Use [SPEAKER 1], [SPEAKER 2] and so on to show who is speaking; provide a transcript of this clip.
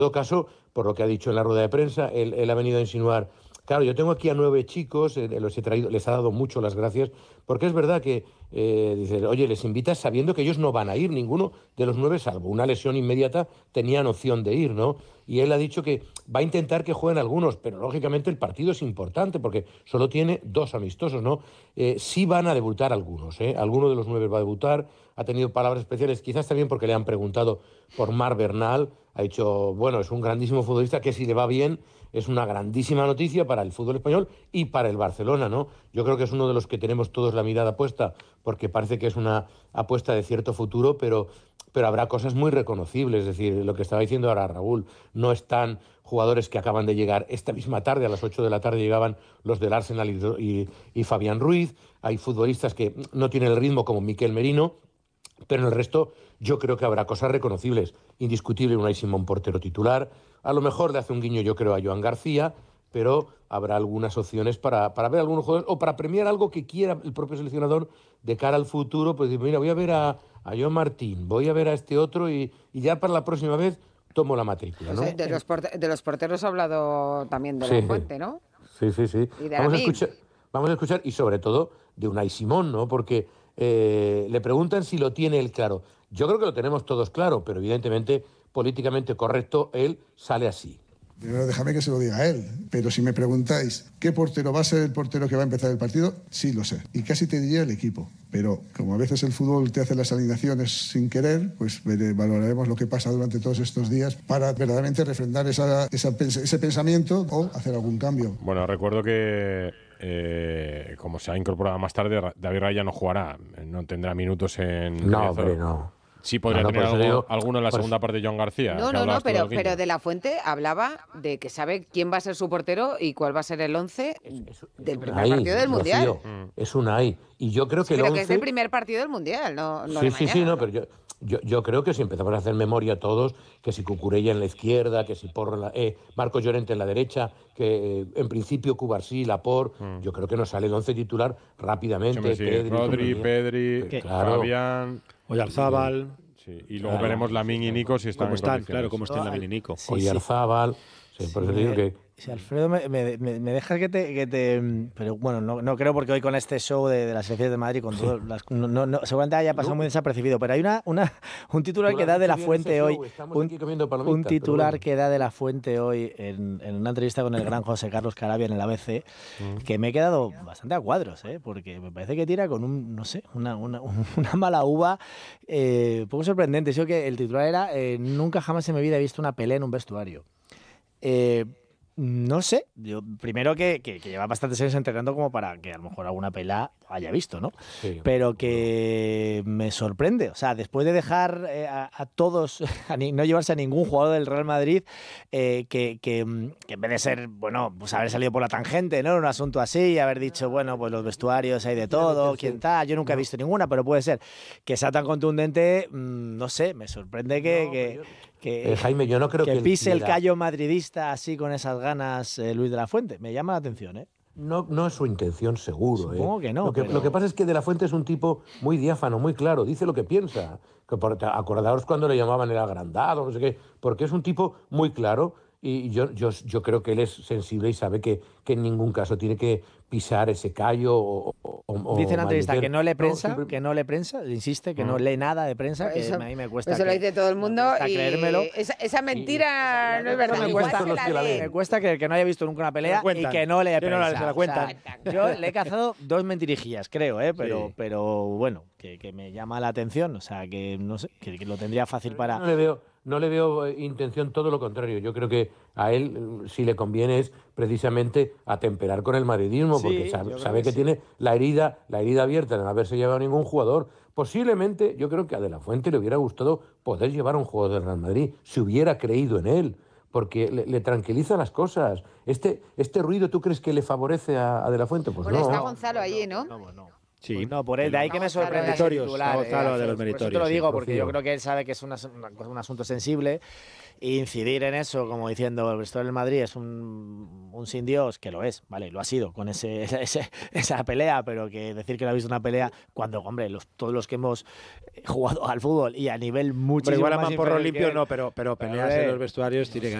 [SPEAKER 1] todo caso, por lo que ha dicho en la rueda de prensa, él ha venido a insinuar, claro, yo tengo aquí a 9 chicos, los he traído, les ha dado mucho las gracias, porque es verdad que, dice, oye, les invitas sabiendo que ellos no van a ir, ninguno de los 9, salvo una lesión inmediata, tenían opción de ir, ¿no? Y él ha dicho que va a intentar que jueguen algunos, pero lógicamente el partido es importante, porque solo tiene 2 amistosos, ¿no? Sí van a debutar algunos, ¿eh? Alguno de los 9 va a debutar, ha tenido palabras especiales, quizás también porque le han preguntado por Marc Bernal, ha dicho, bueno, es un grandísimo futbolista que si le va bien es una grandísima noticia para el fútbol español y para el Barcelona, ¿no? Yo creo que es uno de los que tenemos todos la mirada puesta porque parece que es una apuesta de cierto futuro, pero habrá cosas muy reconocibles, es decir, lo que estaba diciendo ahora Raúl, no están jugadores que acaban de llegar esta misma tarde, a las 8 de la tarde llegaban los del Arsenal y Fabián Ruiz, hay futbolistas que no tienen el ritmo como Miquel Merino, pero en el resto yo creo que habrá cosas reconocibles. Indiscutible Unai Simón, portero titular. A lo mejor le hace un guiño, yo creo, a Joan García, pero habrá algunas opciones para ver algunos jugadores o para premiar algo que quiera el propio seleccionador de cara al futuro. Pues mira, voy a ver a Joan Martín, voy a ver a este otro y ya para la próxima vez tomo la matrícula, ¿no?
[SPEAKER 2] De los porteros ha hablado también de La Fuente, ¿no?
[SPEAKER 1] Sí.
[SPEAKER 2] Y de
[SPEAKER 1] Vamos a escuchar y sobre todo de Unai Simón, ¿no? Porque le preguntan si lo tiene él claro. Yo creo que lo tenemos todos claro, pero evidentemente políticamente correcto, él sale así.
[SPEAKER 3] Primero déjame que se lo diga a él, pero si me preguntáis ¿qué portero va a ser el portero que va a empezar el partido? Sí, lo sé. Y casi te diría el equipo. Pero como a veces el fútbol te hace las alineaciones sin querer, pues valoraremos lo que pasa durante todos estos días para verdaderamente refrendar ese pensamiento o hacer algún cambio.
[SPEAKER 4] Bueno, recuerdo que como se ha incorporado más tarde, David Raya no jugará, no tendrá minutos en...
[SPEAKER 1] No, hombre, no.
[SPEAKER 4] Sí podría tener alguno en la segunda parte de Joan García.
[SPEAKER 2] No, pero de La Fuente hablaba de que sabe quién va a ser su portero y cuál va a ser el 11 del primer partido del Mundial.
[SPEAKER 1] Es Unai. Y yo creo que el 11...
[SPEAKER 2] Pero que es el primer partido del Mundial, no de mañana.
[SPEAKER 1] Sí, no, pero yo creo que si empezamos a hacer memoria todos, que si Cucurella en la izquierda, que si Porro Marcos Llorente en la derecha, que en principio Cubarsí, Laporte, yo creo que nos sale el 11 titular rápidamente.
[SPEAKER 4] Sí, Pedri, Fabián...
[SPEAKER 5] Oyarzábal.
[SPEAKER 4] Sí, y luego veremos Lamine y Nico si están
[SPEAKER 5] cómo están, claro, cómo están Lamine y Nico.
[SPEAKER 1] Oyarzábal. Por eso digo que...
[SPEAKER 6] Si Alfredo me dejas que te pero bueno, no creo, porque hoy con este show de las selecciones de Madrid con todas las, seguramente haya pasado muy desapercibido, pero hay un titular que da de La Fuente hoy, un titular que da de La Fuente hoy en una entrevista con el gran José Carlos Carabia en el ABC, que me he quedado bastante a cuadros, porque me parece que tira con una mala uva, poco sorprendente. Eso que el titular era nunca jamás en mi vida he visto una pelea en un vestuario. No sé, yo primero que lleva bastantes años entrenando como para que a lo mejor alguna pelea haya visto, ¿no? Sí, pero que me sorprende, o sea, después de dejar a todos, no llevarse a ningún jugador del Real Madrid, que en vez de ser, bueno, pues haber salido por la tangente, ¿no? Un asunto así y haber dicho, bueno, pues los vestuarios hay de todo, quién está, yo nunca he visto ninguna, pero puede ser que sea tan contundente, no sé, me sorprende que
[SPEAKER 1] Jaime, yo no creo que
[SPEAKER 6] pise el callo madridista así con esas ganas Luis de la Fuente. Me llama la atención, ¿eh?
[SPEAKER 1] No es su intención, seguro.
[SPEAKER 6] Supongo que no.
[SPEAKER 1] Lo que pasa es que de la Fuente es un tipo muy diáfano, muy claro, dice lo que piensa. Acordaos cuando le llamaban el agrandado, no sé qué, porque es un tipo muy claro y yo creo que él es sensible y sabe que en ningún caso tiene que pisar ese callo
[SPEAKER 6] dice en la entrevista que no lee prensa, insiste que no lee nada de prensa, que a mí me cuesta.
[SPEAKER 2] Eso lo dice todo el mundo y
[SPEAKER 6] creérmelo.
[SPEAKER 2] Esa mentira no es verdad.
[SPEAKER 6] Me cuesta que no haya visto nunca una pelea y que no lee prensa.
[SPEAKER 5] Se la cuentan.
[SPEAKER 6] O sea, yo le he cazado 2 mentirijillas, creo, pero bueno, que me llama la atención, o sea, que no sé, que lo tendría fácil para...
[SPEAKER 1] No le veo intención, todo lo contrario. Yo creo que a él, si le conviene, es precisamente atemperar con el madridismo, porque sabe que tiene la herida abierta de no haberse llevado a ningún jugador. Posiblemente, yo creo que a De la Fuente le hubiera gustado poder llevar a un jugador del Real Madrid, si hubiera creído en él, porque le tranquiliza las cosas. Este ruido, ¿tú crees que le favorece a De la Fuente? Pues
[SPEAKER 2] bueno,
[SPEAKER 1] no.
[SPEAKER 2] está Gonzalo allí, ¿no?
[SPEAKER 5] Sí.
[SPEAKER 6] Pues no, por de ahí que me sorprende ese
[SPEAKER 5] Meritorios,
[SPEAKER 6] titular.
[SPEAKER 5] Gonzalo, de los
[SPEAKER 6] Por eso te
[SPEAKER 5] meritorios,
[SPEAKER 6] lo
[SPEAKER 5] sí,
[SPEAKER 6] digo, porque
[SPEAKER 1] Rocío.
[SPEAKER 6] yo creo que él sabe que es un asunto sensible. E incidir en eso, como diciendo, el vestuario del Madrid es un sin Dios, que lo es, vale, lo ha sido con esa pelea, pero que decir que no ha visto una pelea cuando, hombre, todos los que hemos jugado al fútbol y a nivel muchísimo
[SPEAKER 5] Pero igual a
[SPEAKER 6] más
[SPEAKER 5] Mamporro
[SPEAKER 6] inferior que
[SPEAKER 5] limpio
[SPEAKER 6] él,
[SPEAKER 5] no, pero peleas en los vestuarios tiene que